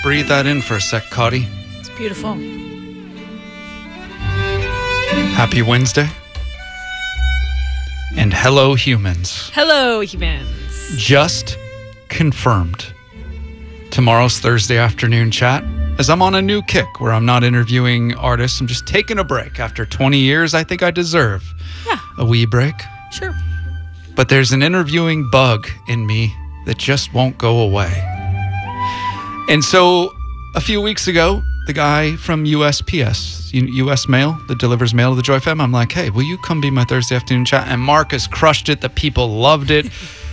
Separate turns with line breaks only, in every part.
breathe that in for a sec, Cotty.
It's beautiful.
Happy Wednesday. And hello, humans.
Hello, humans.
Just confirmed. Tomorrow's Thursday afternoon chat, as I'm on a new kick where I'm not interviewing artists. I'm just taking a break. After 20 years, I think I deserve a wee break.
Sure.
But there's an interviewing bug in me that just won't go away. And so a few weeks ago, the guy from USPS, US Mail, that delivers mail to the Joy FM, I'm like, hey, will you come be my Thursday afternoon chat? And Marcus crushed it. The people loved it.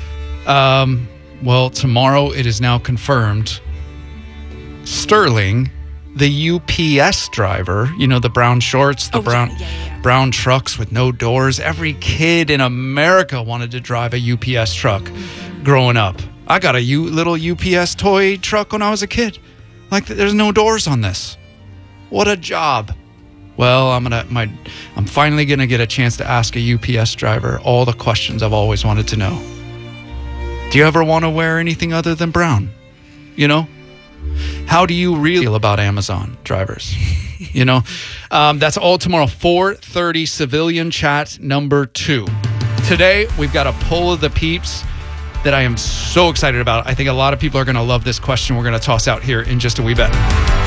Well, tomorrow it is now confirmed. Sterling, the UPS driver, the brown shorts, the brown trucks with no doors. Every kid in America wanted to drive a UPS truck growing up. I got a little UPS toy truck when I was a kid. Like, there's no doors on this. What a job. Well, I'm finally gonna get a chance to ask a UPS driver all the questions I've always wanted to know. Do you ever want to wear anything other than brown? How do you really feel about Amazon drivers? That's all tomorrow. 4:30 civilian chat number 2. Today, we've got a poll of the peeps that I am so excited about. I think a lot of people are going to love this question we're going to toss out here in just a wee bit.